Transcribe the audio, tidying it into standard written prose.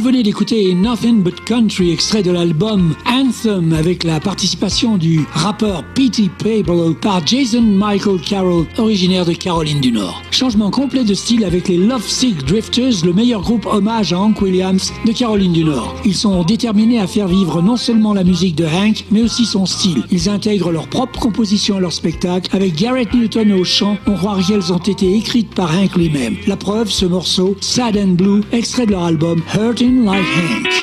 venez d'écouter Nothing But Country, extrait de l'album Anthem, avec la participation du rappeur P.T. Pablo par Jason Michael Carroll, originaire de Caroline du Nord. Changement complet de style avec les Lovesick Drifters, le meilleur groupe hommage à Hank Williams de Caroline du Nord. Ils sont déterminés à faire vivre non seulement la musique de Hank, mais aussi son style. Ils intègrent leurs propres compositions à leur spectacle. Avec Garrett Newton au chant, on croirait qu'elles ont été écrites par Hank lui-même. La preuve, ce morceau, Sad and Blue, extrait de leur album Hurtin' Like Hank.